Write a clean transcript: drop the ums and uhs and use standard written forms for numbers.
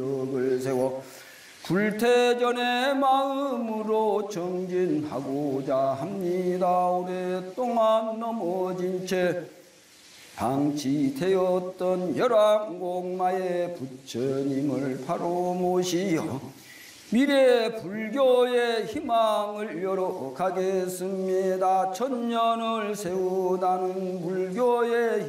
을 세워 불태전의 마음으로 정진하고자 합니다. 오랫동안 넘어진 채 방치되었던 열왕공마의 부처님을 바로 모시어 미래 불교의 희망을 열어가겠습니다. 천년을 세우다는 불교의